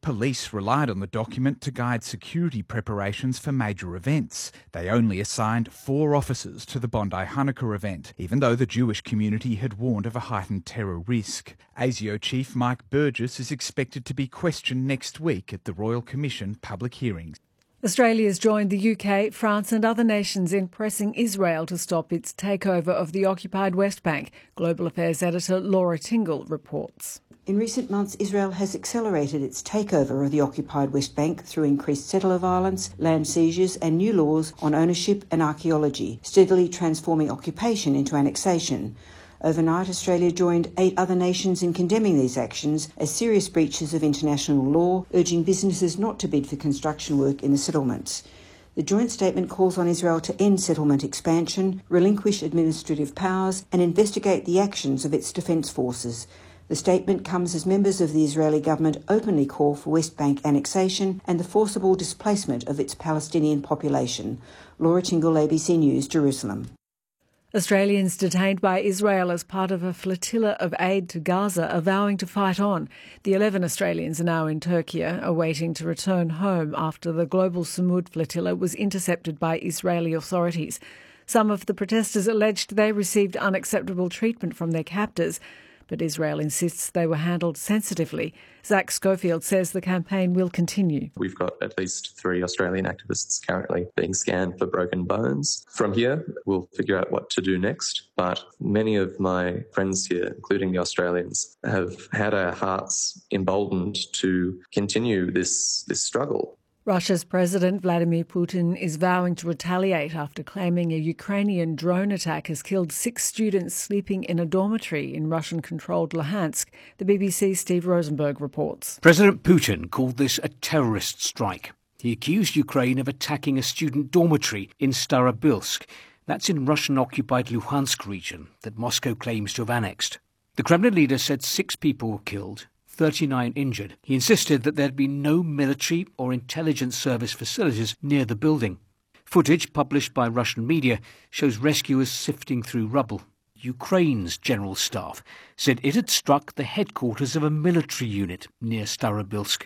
Police relied on the document to guide security preparations for major events. They only assigned 4 officers to the Bondi Hanukkah event, even though the Jewish community had warned of a heightened terror risk. ASIO Chief Mike Burgess is expected to be questioned next week at the Royal Commission public hearings. Australia's joined the UK, France and other nations in pressing Israel to stop its takeover of the occupied West Bank. Global Affairs editor Laura Tingle reports. In recent months, Israel has accelerated its takeover of the occupied West Bank through increased settler violence, land seizures and new laws on ownership and archaeology, steadily transforming occupation into annexation. Overnight, Australia joined 8 other nations in condemning these actions as serious breaches of international law, urging businesses not to bid for construction work in the settlements. The joint statement calls on Israel to end settlement expansion, relinquish administrative powers and investigate the actions of its defence forces. The statement comes as members of the Israeli government openly call for West Bank annexation and the forcible displacement of its Palestinian population. Laura Tingle, ABC News, Jerusalem. Australians detained by Israel as part of a flotilla of aid to Gaza are vowing to fight on. The 11 Australians are now in Turkey, awaiting to return home after the global Samud flotilla was intercepted by Israeli authorities. Some of the protesters alleged they received unacceptable treatment from their captors, but Israel insists they were handled sensitively. Zach Schofield says the campaign will continue. We've got at least 3 Australian activists currently being scanned for broken bones. From here, we'll figure out what to do next. But many of my friends here, including the Australians, have had our hearts emboldened to continue this struggle. Russia's President Vladimir Putin is vowing to retaliate after claiming a Ukrainian drone attack has killed 6 students sleeping in a dormitory in Russian-controlled Luhansk. The BBC's Steve Rosenberg reports. President Putin called this a terrorist strike. He accused Ukraine of attacking a student dormitory in Starobilsk. That's in Russian-occupied Luhansk region that Moscow claims to have annexed. The Kremlin leader said 6 people were killed, 39 injured. He insisted that there had been no military or intelligence service facilities near the building. Footage published by Russian media shows rescuers sifting through rubble. Ukraine's general staff said it had struck the headquarters of a military unit near Starobilsk.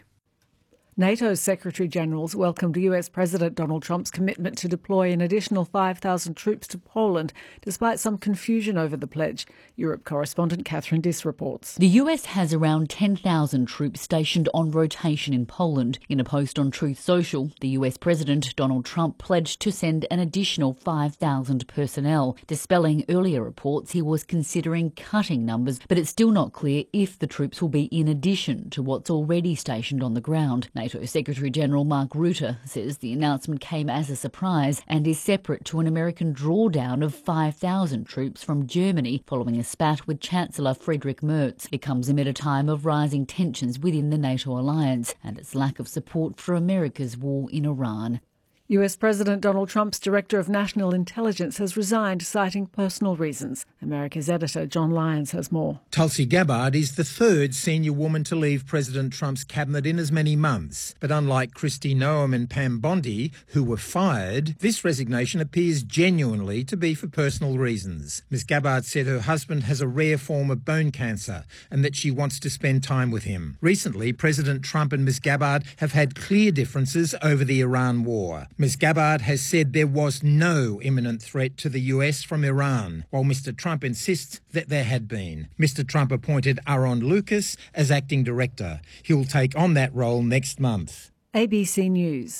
NATO's Secretary-Generals welcomed US President Donald Trump's commitment to deploy an additional 5,000 troops to Poland, despite some confusion over the pledge. Europe correspondent Catherine Diss reports. The US has around 10,000 troops stationed on rotation in Poland. In a post on Truth Social, the US President Donald Trump pledged to send an additional 5,000 personnel, dispelling earlier reports he was considering cutting numbers, but it's still not clear if the troops will be in addition to what's already stationed on the ground. NATO Secretary-General Mark Rutte says the announcement came as a surprise and is separate to an American drawdown of 5,000 troops from Germany following a spat with Chancellor Friedrich Merz. It comes amid a time of rising tensions within the NATO alliance and its lack of support for America's war in Iran. US President Donald Trump's Director of National Intelligence has resigned, citing personal reasons. America's editor John Lyons has more. Tulsi Gabbard is the 3rd senior woman to leave President Trump's cabinet in as many months. But unlike Kristi Noem and Pam Bondi, who were fired, this resignation appears genuinely to be for personal reasons. Ms Gabbard said her husband has a rare form of bone cancer and that she wants to spend time with him. Recently, President Trump and Ms Gabbard have had clear differences over the Iran war. Ms Gabbard has said there was no imminent threat to the US from Iran, while Mr Trump insists that there had been. Mr Trump appointed Aaron Lucas as acting director. He'll take on that role next month. ABC News.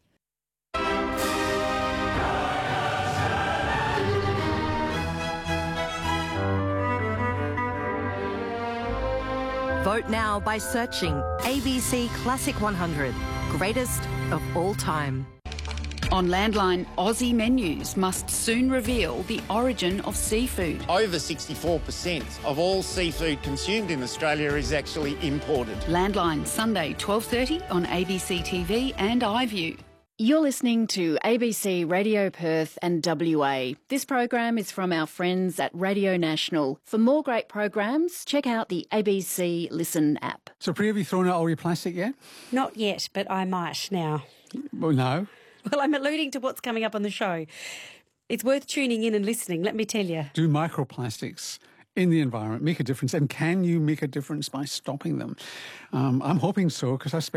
Vote now by searching ABC Classic 100, greatest of all time. On Landline, Aussie menus must soon reveal the origin of seafood. Over 64% of all seafood consumed in Australia is actually imported. Landline, Sunday 12:30 on ABC TV and iView. You're listening to ABC Radio Perth and WA. This program is from our friends at Radio National. For more great programs, check out the ABC Listen app. So, Priya, have you thrown out all your plastic yet? Not yet, but I might now. Well, no. Well, I'm alluding to what's coming up on the show. It's worth tuning in and listening, let me tell you. Do microplastics in the environment make a difference? And can you make a difference by stopping them? I'm hoping so, because I spent